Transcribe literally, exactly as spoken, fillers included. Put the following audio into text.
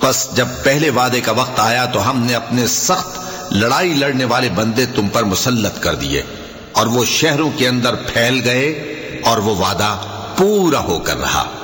बस जब पहले वादे का वक्त आया तो हमने अपने सख्त लड़ाई लड़ने वाले बंदे तुम पर मुसल्लत कर दिए और वो शहरों के अंदर फैल गए और वो वादा पूरा होकर रहा।